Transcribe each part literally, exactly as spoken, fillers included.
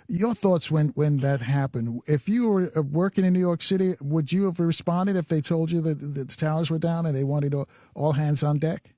Your thoughts when when that happened? If you were uh, working in New York City, would you have responded if they told you that the towers were down and they wanted all, all hands on deck?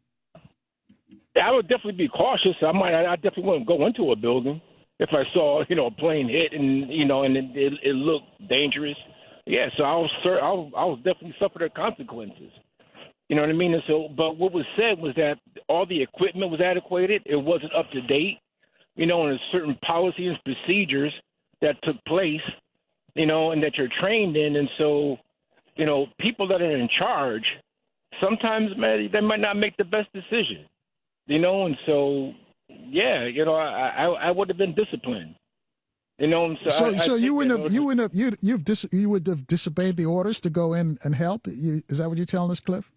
I would definitely be cautious. I might. I definitely wouldn't go into a building if I saw, you know, a plane hit and you know, and it, it, it looked dangerous. Yeah, so I'll, I'll, I'll definitely suffer the consequences. You know what I mean? And so, but what was said was that all the equipment was adequate. It wasn't up to date. You know, and there's certain policies and procedures that took place. You know, and that you're trained in. And so, you know, people that are in charge sometimes, man, they might not make the best decision. You know, and so, yeah, you know, I I, I would have been disciplined. You know, and so So, I, so I you wouldn't have, you you wouldn't have, you you've dis, you would have disobeyed the orders to go in and help. You, is that what you're telling us, Cliff?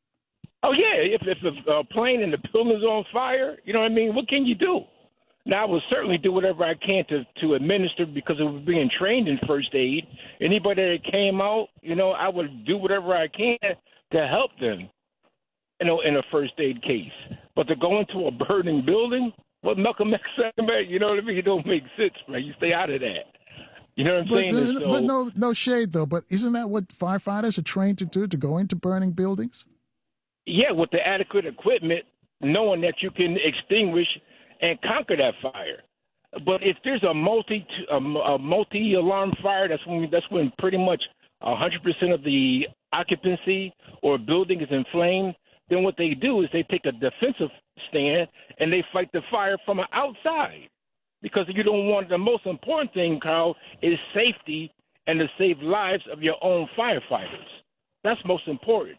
Oh yeah, if if a plane and the building's on fire, you know what I mean. What can you do? Now I will certainly do whatever I can to to administer because of being trained in first aid. Anybody that came out, you know, I would do whatever I can to help them. You know, in a first aid case. But to go into a burning building, what Malcolm X said, man, you know what I mean? It don't make sense, man. You stay out of that. You know what I'm But, saying? uh, So, but no, no shade though. But isn't that what firefighters are trained to do? To go into burning buildings? yeah, with the adequate equipment, knowing that you can extinguish and conquer that fire. But if there's a multi a, a multi alarm fire, that's when that's when pretty much one hundred percent of the occupancy or building is inflamed. Then what they do is they take a defensive stand and they fight the fire from outside because you don't want the most important thing, Carl, is safety and to save lives of your own firefighters. That's most important.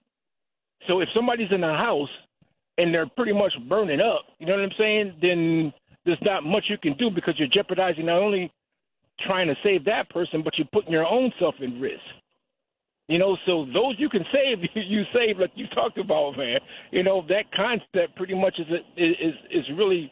So if somebody's in a house and they're pretty much burning up, you know what I'm saying, then there's not much you can do because you're jeopardizing not only trying to save that person, but you're putting your own self in risk. You know, so those you can save, you save, like you talked about, man. You know, that concept pretty much is is is really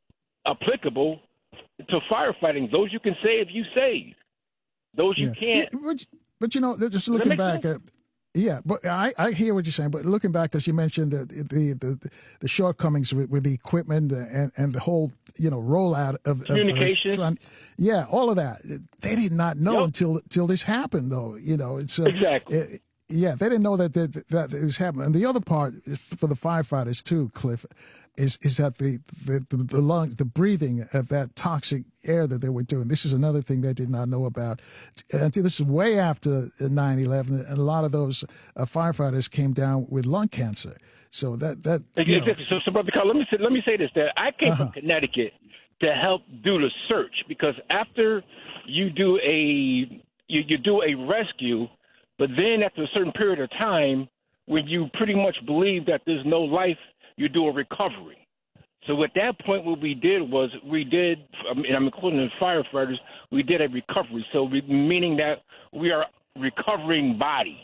applicable to firefighting. Those you can save, you save. Those you Yeah, yeah can't. but, but you know, just Does that looking make back sense? at. Yeah, but I, I hear what you're saying. But looking back, as you mentioned, the the the, the shortcomings with, with the equipment and, and the whole you know rollout of, of Communication. uh, yeah, all of that. They did not know Yep. until until this happened, though. You know, it's uh, Exactly. it, yeah, they didn't know that that, that this happened. And the other part is for the firefighters too, Cliff, is is that the the the, the lung, the breathing of that toxic air that they were doing. This is another thing they did not know about until this is way after nine eleven, and a lot of those uh, firefighters came down with lung cancer. So that that you know, Exactly. So, so, brother Carl, let me say, let me say this: that I came uh-huh. from Connecticut to help do the search because after you do a you, you do a rescue, but then after a certain period of time, when you pretty much believe that there's no life, you do a recovery. So at that point, what we did was we did, and I'm including the firefighters, we did a recovery. So we, meaning that we are recovering bodies.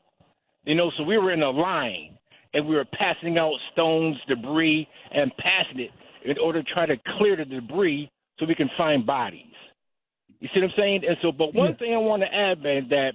You know, so we were in a line, and we were passing out stones, debris, and passing it in order to try to clear the debris so we can find bodies. You see what I'm saying? And so, but one Yeah. thing I want to add, man, that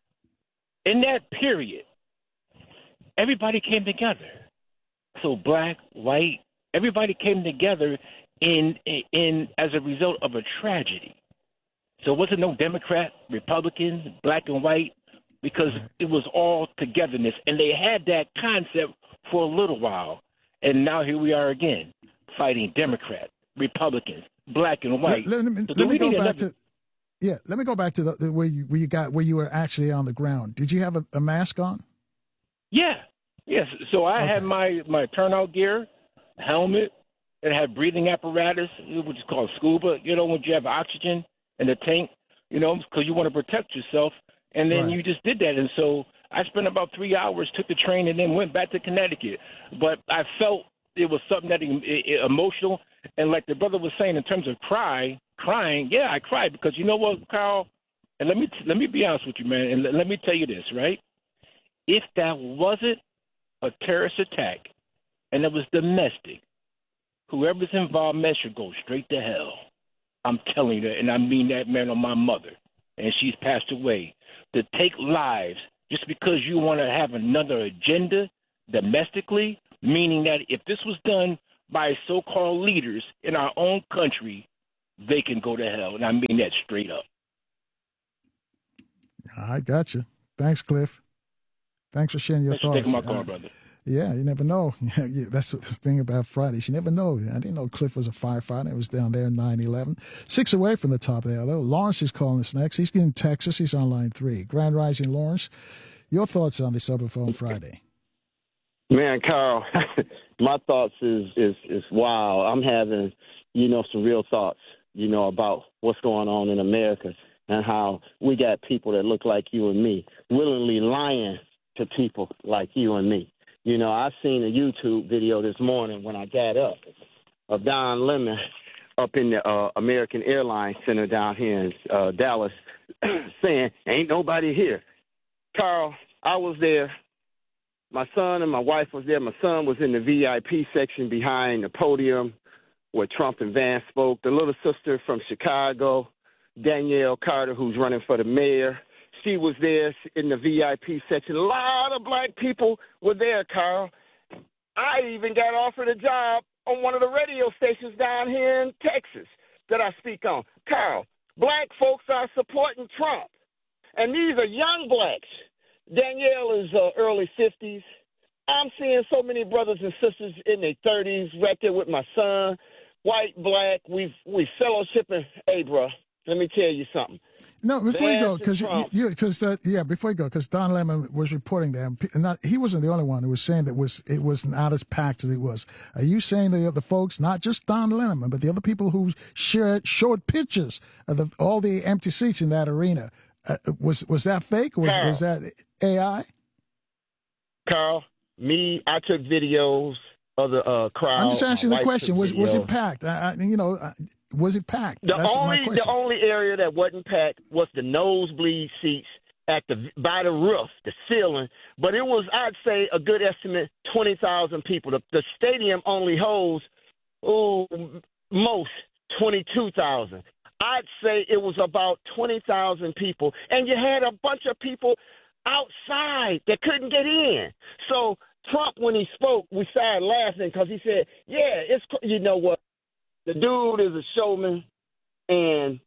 in that period, everybody came together. So black, white, everybody came together in in as a result of a tragedy. So it wasn't no Democrat, Republican, black and white, because it was all togetherness. And they had that concept for a little while. And now here we are again, fighting Democrat, Republicans, black and white. Let, let me, So do let me we go need back another? to yeah. Let me go back to the, the where you where you got where you were actually on the ground. Did you have a, a mask on? Yeah. Yes. So I Okay. had my, my turnout gear, helmet. It had breathing apparatus, which is called scuba. You know, when you have oxygen in the tank, you know, because you want to protect yourself. And then Right. you just did that. And so I spent about three hours, took the train, and then went back to Connecticut. But I felt it was something that e- e- emotional. And like the brother was saying, in terms of cry, crying, yeah, I cried because you know what, Carl? And let me let me be honest with you, man. And let, let me tell you this, right? If that wasn't a terrorist attack and it was domestic, whoever's involved, man, should go straight to hell. I'm telling you that, and I mean that, man, on my mother. And she's passed away. To take lives just because you want to have another agenda domestically, meaning that if this was done by so-called leaders in our own country, they can go to hell. And I mean that straight up. I got you. Thanks, Cliff. Thanks for sharing your Thanks thoughts. For taking my call, uh, brother. Yeah, you never know. That's the thing about Fridays. You never know. I didn't know Cliff was a firefighter. It was down there in nine eleven. Six away from the top there, though. Lawrence is calling us next. He's in Texas. He's on line three. Grand Rising, Lawrence. Your thoughts on this Open Phone Friday? Man, Carl, my thoughts is, is, is wow. I'm having, you know, some real thoughts, you know, about what's going on in America and how we got people that look like you and me willingly lying to people like you and me. You know, I seen a YouTube video this morning when I got up of Don Lemon up in the uh, American Airlines Center down here in uh, Dallas saying, ain't nobody here. Carl, I was there. My son and my wife was there. My son was in the V I P section behind the podium where Trump and Vance spoke. The little sister from Chicago, Danielle Carter, who's running for the mayor, she was there in the V I P section. A lot of black people were there, Carl. I even got offered a job on one of the radio stations down here in Texas that I speak on. Carl, black folks are supporting Trump, and these are young blacks. Danielle is uh, early fifties. I'm seeing so many brothers and sisters in their thirties right there with my son, white, black. We've we fellowshipping. Hey, bro, let me tell you something. No, before you go, because you, because uh, yeah, before you go, because Don Lemon was reporting that, and not, he wasn't the only one who was saying that was it was not as packed as it was. Are you saying the the folks, not just Don Lemon, but the other people who shared showed pictures of the, all the empty seats in that arena, uh, was was that fake? Or was Carl, was that A I? Carl, me, I took videos of the uh, crowd. I'm just asking the question: Was was it packed? I, I, you know. I, Was it packed? The That's only the only area that wasn't packed was the nosebleed seats at the by the roof, the ceiling. But it was, I'd say, a good estimate, twenty thousand people. The, the stadium only holds, oh, most twenty-two thousand. I'd say it was about twenty thousand people, and you had a bunch of people outside that couldn't get in. So Trump, when he spoke, we started laughing because he said, "Yeah, it's you know what." The dude is a showman, and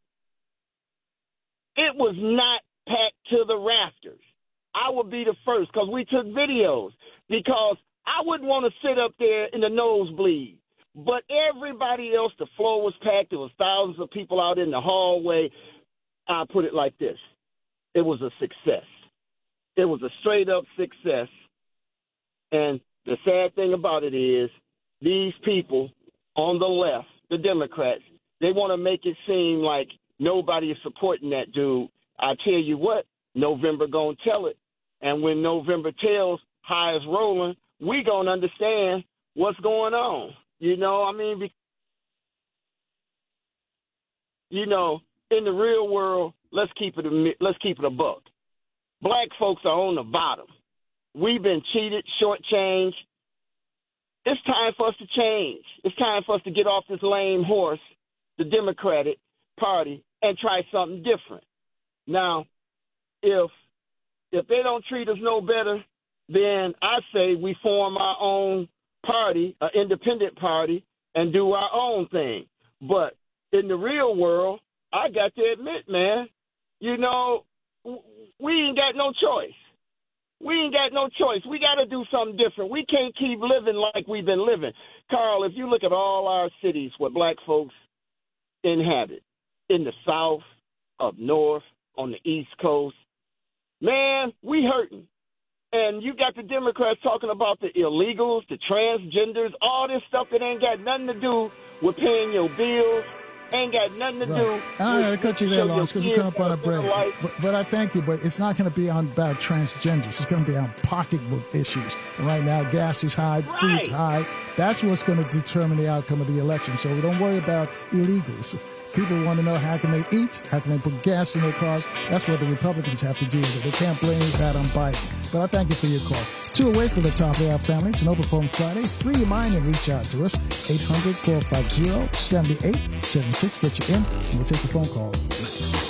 it was not packed to the rafters. I would be the first because we took videos because I wouldn't want to sit up there in the nosebleed. But everybody else, the floor was packed. There was thousands of people out in the hallway. I'll put it like this. It was a success. It was a straight-up success. And the sad thing about it is these people on the left, the Democrats, they want to make it seem like nobody is supporting that dude. I tell you what, November gonna tell it. And when November tells how it's rolling, we gonna understand what's going on. You know, I mean, be- you know, in the real world, let's keep it a, let's keep it a buck. Black folks are on the bottom. We've been cheated, shortchanged. It's time for us to change. It's time for us to get off this lame horse, the Democratic Party, and try something different. Now, if if they don't treat us no better, then I say we form our own party, an independent party, and do our own thing. But in the real world, I got to admit, man, you know, we ain't got no choice. We ain't got no choice. We got to do something different. We can't keep living like we've been living. Carl, if you look at all our cities where black folks inhabit, in the South, up north, on the East Coast, man, we hurting. And you got the Democrats talking about the illegals, the transgenders, all this stuff that ain't got nothing to do with paying your bills. Ain't got nothing to do. Right. I gotta cut you there, Lawrence, because we're coming up on a break. But, but I thank you. But it's not going to be on about transgenders. It's going to be on pocketbook issues. And right now, gas is high, right. food's high. That's what's going to determine the outcome of the election. So we don't worry about illegals. People want to know how can they eat, how can they put gas in their cars. That's what the Republicans have to do with it. They can't blame that on Biden. But I thank you for your call. Two away from the top of our family. It's an Open Phone Friday. Free your mind and reach out to us. eight hundred, four five zero, seven eight seven six. Get you in, and we'll take the phone calls.